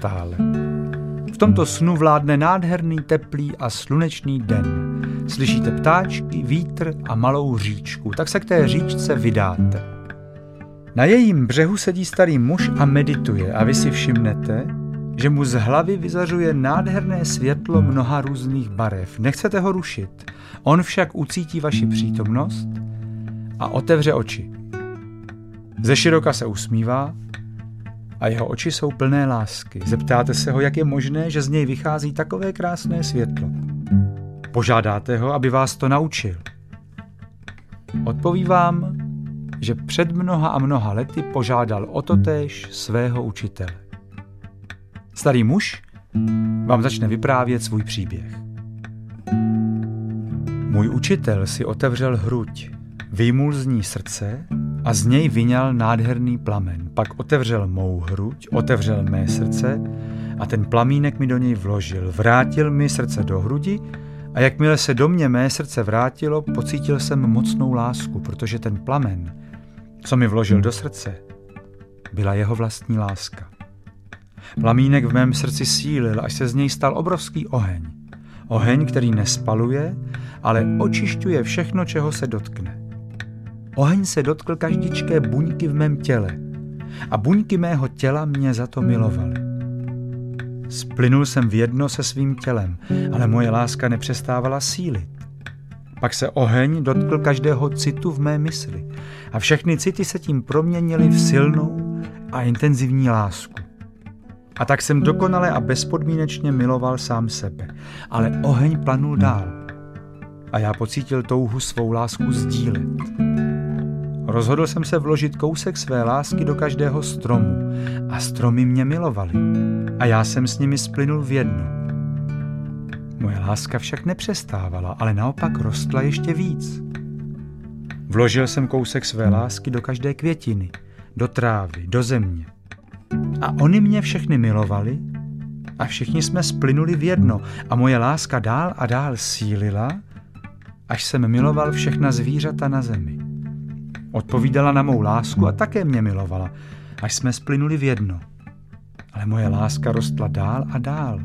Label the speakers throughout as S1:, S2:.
S1: neustále. V tomto snu vládne nádherný, teplý a slunečný den. Slyšíte ptáčky, vítr a malou říčku, tak se k té říčce vydáte. Na jejím břehu sedí starý muž a medituje a vy si všimnete, že mu z hlavy vyzařuje nádherné světlo mnoha různých barev. Nechcete ho rušit, on však ucítí vaši přítomnost a otevře oči. Zeširoka se usmívá a jeho oči jsou plné lásky. Zeptáte se ho, jak je možné, že z něj vychází takové krásné světlo. Požádáte ho, aby vás to naučil. Odpoví vám, že před mnoha a mnoha lety požádal o totéž svého učitele. Starý muž vám začne vyprávět svůj příběh. Můj učitel si otevřel hruď, vyjmul z ní srdce a z něj vyňal nádherný plamen. Pak otevřel mou hruď, otevřel mé srdce a ten plamínek mi do něj vložil. Vrátil mi srdce do hrudi a jakmile se do mě mé srdce vrátilo, pocítil jsem mocnou lásku, protože ten plamen, co mi vložil do srdce, byla jeho vlastní láska. Plamínek v mém srdci sílil, až se z něj stal obrovský oheň. Oheň, který nespaluje, ale očišťuje všechno, čeho se dotkne. Oheň se dotkl každičké buňky v mém těle a buňky mého těla mě za to milovaly. Splynul jsem v jedno se svým tělem, ale moje láska nepřestávala sílit. Pak se oheň dotkl každého citu v mé mysli a všechny city se tím proměnily v silnou a intenzivní lásku. A tak jsem dokonale a bezpodmínečně miloval sám sebe, ale oheň planul dál a já pocítil touhu svou lásku sdílet. Rozhodl jsem se vložit kousek své lásky do každého stromu a stromy mě milovaly a já jsem s nimi splynul v jedno. Moje láska však nepřestávala, ale naopak rostla ještě víc. Vložil jsem kousek své lásky do každé květiny, do trávy, do země. A oni mě všechny milovali a všichni jsme splynuli v jedno a moje láska dál a dál sílila, až jsem miloval všechna zvířata na zemi. Odpovídala na mou lásku a také mě milovala, až jsme splynuli v jedno. Ale moje láska rostla dál a dál.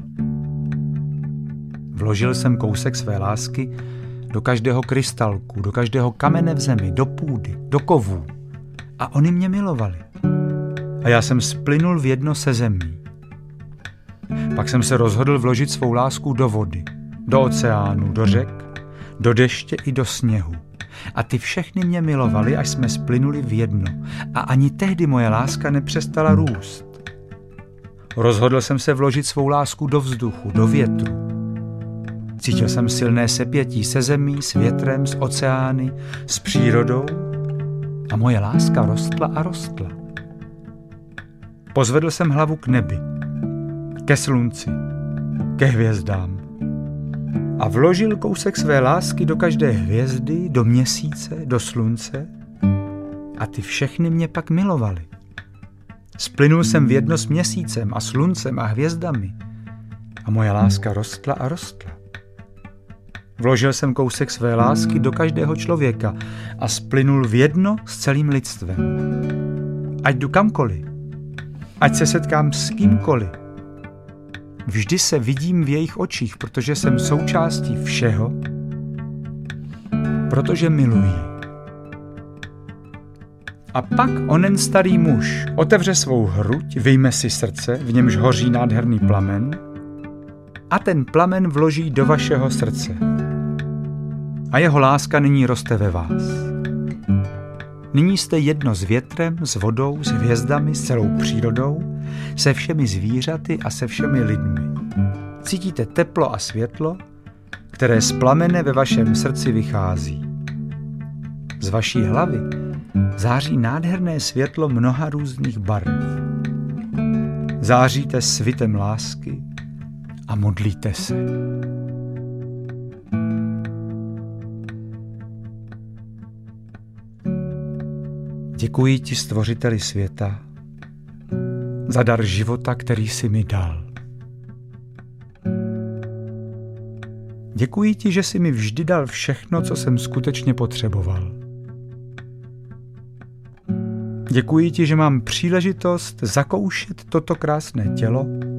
S1: Vložil jsem kousek své lásky do každého krystalku, do každého kamene v zemi, do půdy, do kovů. A oni mě milovali. A já jsem splynul v jedno se zemí. Pak jsem se rozhodl vložit svou lásku do vody, do oceánu, do řek, do deště i do sněhu. A ty všechny mě milovali, až jsme splynuli v jedno. A ani tehdy moje láska nepřestala růst. Rozhodl jsem se vložit svou lásku do vzduchu, do větru. Cítil jsem silné sepětí se zemí, s větrem, s oceány, s přírodou a moje láska rostla a rostla. Pozvedl jsem hlavu k nebi, ke slunci, ke hvězdám a vložil kousek své lásky do každé hvězdy, do měsíce, do slunce a ty všechny mě pak milovali. Splynul jsem v jedno s měsícem a sluncem a hvězdami a moje láska rostla a rostla. Vložil jsem kousek své lásky do každého člověka a splynul v jedno s celým lidstvem. Ať jdu kamkoliv, ať se setkám s kýmkoliv, vždy se vidím v jejich očích, protože jsem součástí všeho, protože miluji. A pak onen starý muž otevře svou hruď, vyjme si srdce, v němž hoří nádherný plamen a ten plamen vloží do vašeho srdce. A jeho láska nyní roste ve vás. Nyní jste jedno s větrem, s vodou, s hvězdami, s celou přírodou, se všemi zvířaty a se všemi lidmi. Cítíte teplo a světlo, které z plamene ve vašem srdci vychází. Z vaší hlavy září nádherné světlo mnoha různých barev. Záříte svitem lásky a modlíte se. Děkuji ti, stvořiteli světa, za dar života, který jsi mi dal. Děkuji ti, že jsi mi vždy dal všechno, co jsem skutečně potřeboval. Děkuji ti, že mám příležitost zakoušet toto krásné tělo